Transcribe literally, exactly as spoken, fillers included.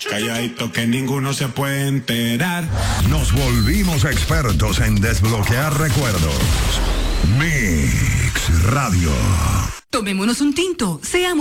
Calladito que ninguno se puede enterar. Nos volvimos expertos en desbloquear recuerdos. Mix Radio. Tomémonos un tinto, seamos